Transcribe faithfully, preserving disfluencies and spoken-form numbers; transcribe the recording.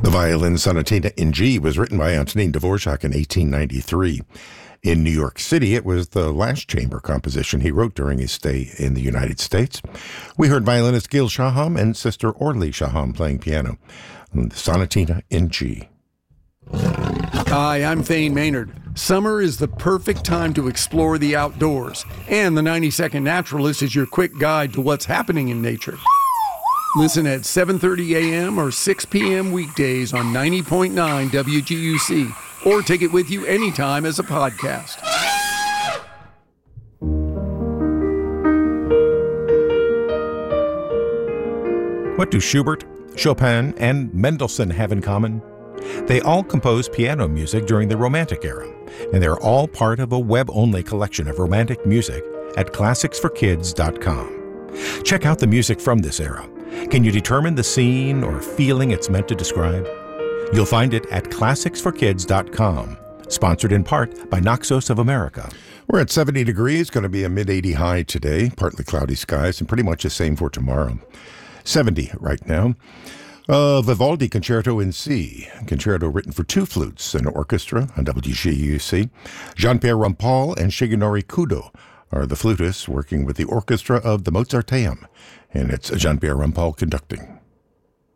The violin Sonatina in G was written by Antonin Dvorak in eighteen ninety-three. In New York City, it was the last chamber composition he wrote during his stay in the United States. We heard violinist Gil Shaham and sister Orly Shaham playing piano. Sonatina in G. Hi, I'm Thane Maynard. Summer is the perfect time to explore the outdoors, and the ninety second Naturalist is your quick guide to what's happening in nature. Listen at seven thirty a.m. or six p.m. weekdays on ninety point nine W G U C, or take it with you anytime as a podcast. What do Schubert, Chopin, and Mendelssohn have in common? They all composed piano music during the Romantic era, and they're all part of a web-only collection of romantic music at classics for kids dot com. Check out the music from this era. Can you determine the scene or feeling it's meant to describe? You'll find it at classics for kids dot com, sponsored in part by Naxos of America. We're at seventy degrees, going to be a mid eighty high today, partly cloudy skies, and pretty much the same for tomorrow. seventy right now. Uh, Vivaldi Concerto in C, concerto written for two flutes and orchestra on W G U C. Jean-Pierre Rampal and Shigenori Kudo are the flutists working with the orchestra of the Mozarteum, and it's Jean-Pierre Rampal conducting.